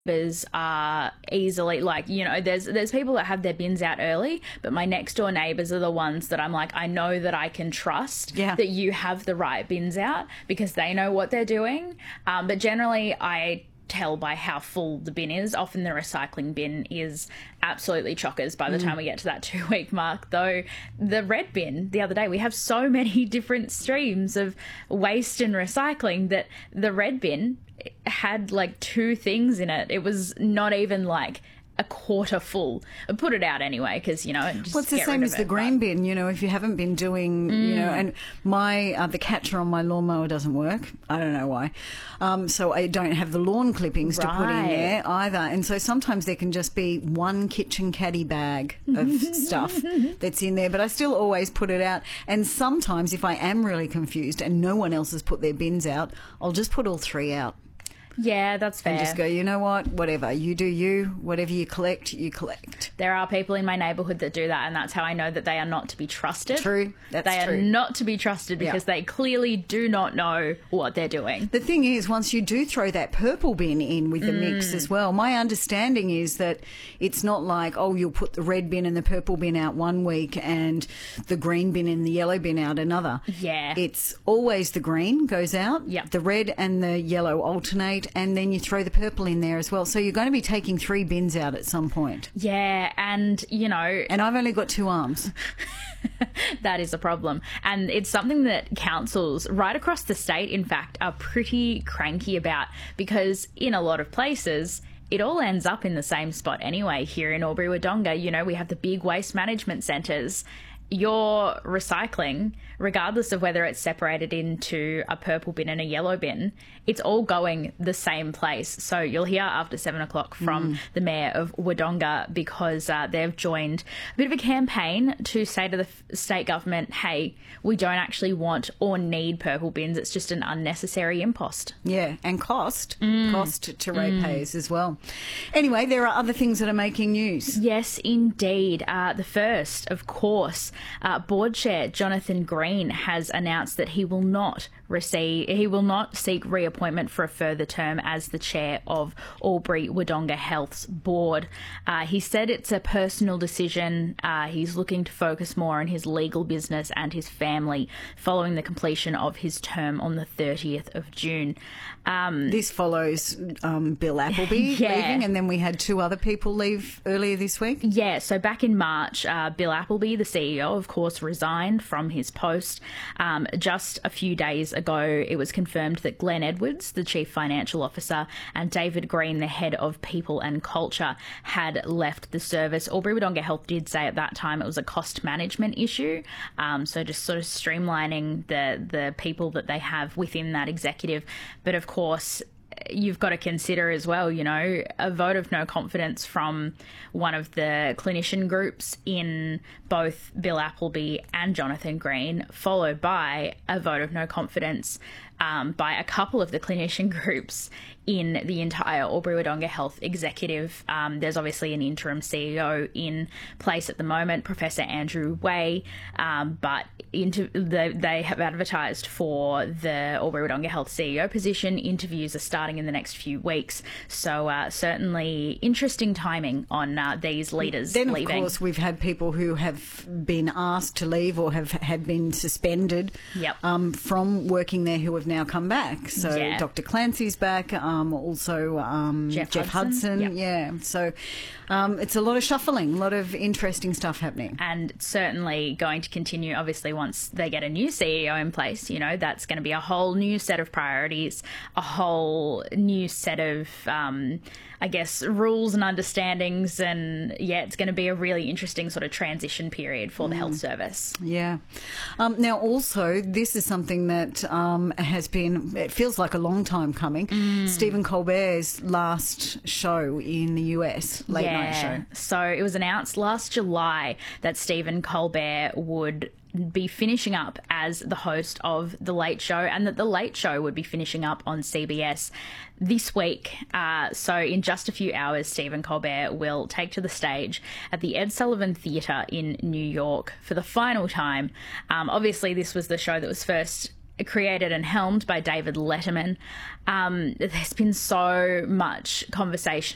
neighbors are easily like, there's people that have their bins out early, but my next door neighbors are the ones that I'm like, I know that I can trust that you have the right bins out because they know what they're doing. But generally I tell by how full the bin is. Often the recycling bin is absolutely chockers by the time we get to that 2-week mark. Though the red bin the other day, we have so many different streams of waste and recycling that the red bin had like 2 things in it. It was not even like a quarter full. I put it out anyway because, just well, it's the same as the green bin, if you haven't been doing, and the catcher on my lawnmower doesn't work. I don't know why. So I don't have the lawn clippings to put in there either. And so sometimes there can just be one kitchen caddy bag of stuff that's in there, but I still always put it out. And sometimes if I am really confused and no one else has put their bins out, I'll just put all 3 out. Yeah, that's fair. And just go, you know what, whatever, you do you, whatever you collect, you collect. There are people in my neighbourhood that do that, and that's how I know that they are not to be trusted. True, that's true. They are not to be trusted because they clearly do not know what they're doing. The thing is, once you do throw that purple bin in with the mix as well, my understanding is that it's not like, you'll put the red bin and the purple bin out one week and the green bin and the yellow bin out another. Yeah. It's always the green goes out, the red and the yellow alternate, and then you throw the purple in there as well. So you're going to be taking 3 bins out at some point. Yeah, and, And I've only got 2 arms. That is a problem. And it's something that councils right across the state, in fact, are pretty cranky about because in a lot of places it all ends up in the same spot anyway. Here in Albury-Wodonga, we have the big waste management centres. Your recycling, regardless of whether it's separated into a purple bin and a yellow bin, it's all going the same place. So you'll hear after 7 o'clock from the Mayor of Wodonga because they've joined a bit of a campaign to say to the state government, hey, we don't actually want or need purple bins. It's just an unnecessary impost. Yeah, and cost to ratepayers as well. Anyway, there are other things that are making news. Yes, indeed. The first, of course, Board Chair Jonathan Green has announced that he will not seek reappointment for a further term as the chair of Albury-Wodonga Health's board. He said it's a personal decision. He's looking to focus more on his legal business and his family following the completion of his term on the 30th of June. This follows Bill Appleby leaving, and then we had 2 other people leave earlier this week. Yeah, so back in March, Bill Appleby, the CEO, of course, resigned from his post. Just a few days ago, it was confirmed that Glenn Edwards, the Chief Financial Officer, and David Green, the Head of People and Culture, had left the service. Albury-Wodonga Health did say at that time it was a cost management issue, so just sort of streamlining the people that they have within that executive. But of course, you've got to consider as well, a vote of no confidence from one of the clinician groups in both Bill Appleby and Jonathan Green, followed by a vote of no confidence by a couple of the clinician groups in the entire Albury-Wodonga Health executive. There's obviously an interim CEO in place at the moment, Professor Andrew Way, but they have advertised for the Albury-Wodonga Health CEO position. Interviews are starting in the next few weeks, so certainly interesting timing on these leaders leaving. Then, of course, we've had people who have been asked to leave or have been suspended from working there who have now come back. So Dr. Clancy's back, also Jeff Hudson. Yeah, so it's a lot of shuffling, a lot of interesting stuff happening. And certainly going to continue, obviously, once they get a new CEO in place. That's going to be a whole new set of priorities, a whole new set of, rules and understandings. And, it's going to be a really interesting sort of transition period for the health service. Yeah. Now, also, this is something that has been, it feels like a long time coming. Stephen Colbert's last show in the US, late night show. So it was announced last July that Stephen Colbert would be finishing up as the host of The Late Show, and that The Late Show would be finishing up on CBS this week. So in just a few hours, Stephen Colbert will take to the stage at the Ed Sullivan Theatre in New York for the final time. Obviously, this was the show that was first created and helmed by David Letterman. There's been so much conversation